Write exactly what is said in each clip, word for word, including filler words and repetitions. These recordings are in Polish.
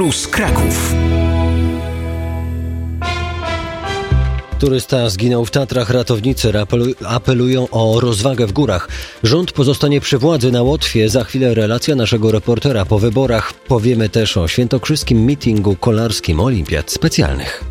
Plus Kraków. Turysta zginął w Tatrach. Ratownicy apelują o rozwagę w górach. Rząd pozostanie przy władzy na Łotwie. Za chwilę relacja naszego reportera po wyborach. Powiemy też o świętokrzyskim mitingu kolarskim Olimpiad Specjalnych.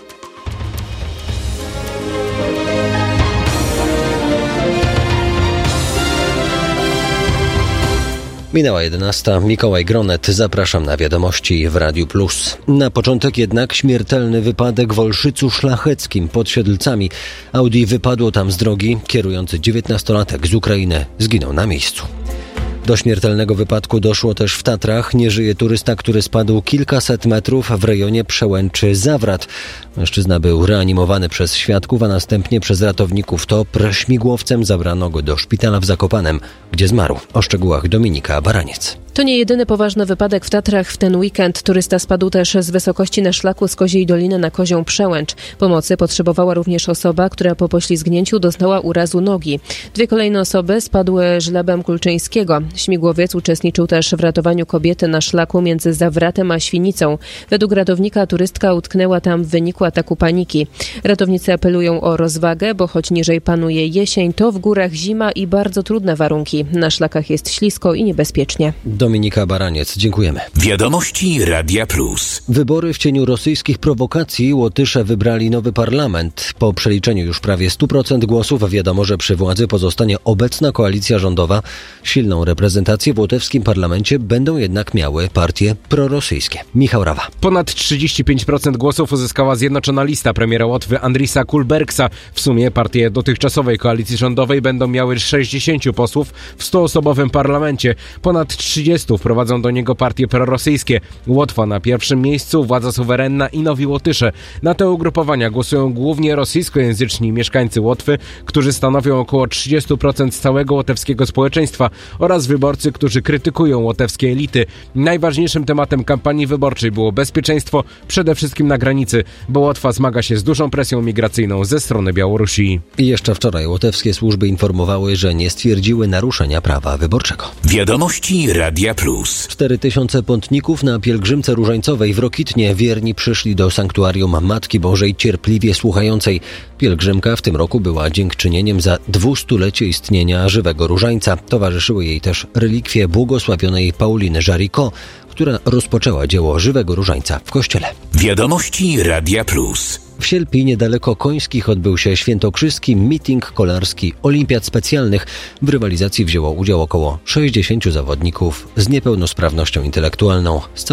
Minęła jedenasta. Mikołaj Gronet. Zapraszam na wiadomości w Radiu Plus. Na początek jednak śmiertelny wypadek w Olszycu Szlacheckim pod Siedlcami. Audi wypadło tam z drogi. Kierujący dziewiętnastolatek z Ukrainy zginął na miejscu. Do śmiertelnego wypadku doszło też w Tatrach. Nie żyje turysta, który spadł kilkaset metrów w rejonie Przełęczy Zawrat. Mężczyzna był reanimowany przez świadków, a następnie przez ratowników TOPR. Śmigłowcem zabrano go do szpitala w Zakopanem, gdzie zmarł. O szczegółach Dominika Baraniec. To nie jedyny poważny wypadek w Tatrach w ten weekend. Turysta spadł też z wysokości na szlaku z Koziej Doliny na Kozią Przełęcz. Pomocy potrzebowała również osoba, która po poślizgnięciu doznała urazu nogi. Dwie kolejne osoby spadły żlebem Kulczyńskiego. Śmigłowiec uczestniczył też w ratowaniu kobiety na szlaku między Zawratem a Świnicą. Według ratownika turystka utknęła tam w wyniku ataku paniki. Ratownicy apelują o rozwagę, bo choć niżej panuje jesień, to w górach zima i bardzo trudne warunki. Na szlakach jest ślisko i niebezpiecznie. Dominika Baraniec, dziękujemy. Wiadomości Radia Plus. Wybory w cieniu rosyjskich prowokacji. Łotysze wybrali nowy parlament. Po przeliczeniu już prawie sto procent głosów wiadomo, że przy władzy pozostanie obecna koalicja rządowa. Silną reprezentację w łotewskim parlamencie będą jednak miały partie prorosyjskie. Michał Rawa. Ponad trzydzieści pięć procent głosów uzyskała Zjednoczona Lista premiera Łotwy Andrisa Kulbergsa. W sumie partie dotychczasowej koalicji rządowej będą miały sześćdziesięciu posłów w stuosobowym parlamencie. Ponad trzydziestu wprowadzą do niego partie prorosyjskie. Łotwa na pierwszym miejscu, Władza Suwerenna i Nowi Łotysze. Na te ugrupowania głosują głównie rosyjskojęzyczni mieszkańcy Łotwy, którzy stanowią około trzydzieści procent całego łotewskiego społeczeństwa, oraz wyborcy, którzy krytykują łotewskie elity. Najważniejszym tematem kampanii wyborczej było bezpieczeństwo, przede wszystkim na granicy, bo Łotwa zmaga się z dużą presją migracyjną ze strony Białorusi. I jeszcze wczoraj łotewskie służby informowały, że nie stwierdziły naruszenia prawa wyborczego. Wiadomości Radia Plus. Cztery tysiące pątników na pielgrzymce różańcowej w Rokitnie wierni przyszli do sanktuarium Matki Bożej Cierpliwie Słuchającej. Pielgrzymka w tym roku była dziękczynieniem za dwustulecie istnienia żywego różańca. Towarzyszyły jej też relikwie błogosławionej Pauliny Jaricot, która rozpoczęła dzieło żywego różańca w kościele. Wiadomości Radia Plus. W Sielpi niedaleko Końskich odbył się świętokrzyski miting kolarski Olimpiad Specjalnych. W rywalizacji wzięło udział około sześćdziesięciu zawodników z niepełnosprawnością intelektualną z